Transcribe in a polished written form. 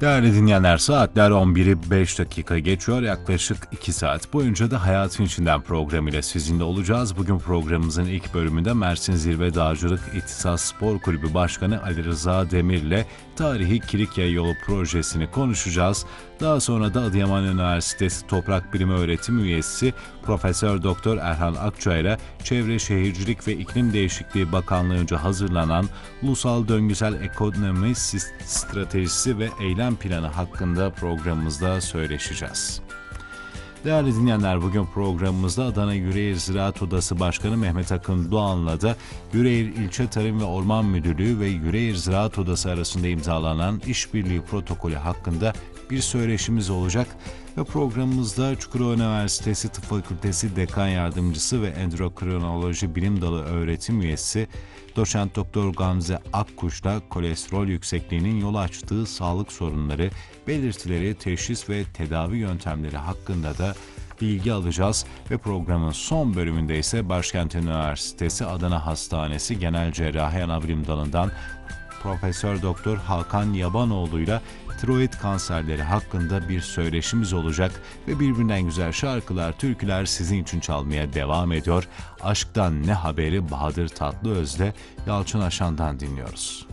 Değerli dinleyenler, saatler 11'i 5 dakika geçiyor. Yaklaşık 2 saat boyunca da Hayatın İçinden programıyla sizinle olacağız. Bugün programımızın ilk bölümünde Mersin Zirve Dağcılık İhtisas Spor Kulübü Başkanı Ali Rıza Demir ile tarihi Kilikya Yolu projesini konuşacağız. Daha sonra da Adıyaman Üniversitesi Toprak Bilimi Öğretim Üyesi Profesör Doktor Erhan Akça ile Çevre Şehircilik ve İklim Değişikliği Bakanlığı'nca hazırlanan Ulusal Döngüsel Ekonomi Stratejisi ve Eylem Planı hakkında programımızda söyleşeceğiz. Değerli dinleyenler, bugün programımızda Adana Yüreğir Ziraat Odası Başkanı Mehmet Akın Doğan'la da Yüreğir İlçe Tarım ve Orman Müdürlüğü ve Yüreğir Ziraat Odası arasında imzalanan işbirliği protokolü hakkında bir söyleşimiz olacak ve programımızda Çukurova Üniversitesi Tıp Fakültesi Dekan Yardımcısı ve Endokrinoloji Bilim Dalı Öğretim Üyesi Doçent Doktor Gamze Akkuş'la kolesterol yüksekliğinin yol açtığı sağlık sorunları, belirtileri, teşhis ve tedavi yöntemleri hakkında da bilgi alacağız ve programın son bölümünde ise Başkent Üniversitesi Adana Hastanesi Genel Cerrahi Anabilim Dalı'ndan Profesör Doktor Hakan Yabanoğlu'yla tiroid kanserleri hakkında bir söyleşimiz olacak ve birbirinden güzel şarkılar, türküler sizin için çalmaya devam ediyor. Aşktan Ne Haberi Bahadır Tatlıöz'le Yalçın Aşan'dan dinliyoruz.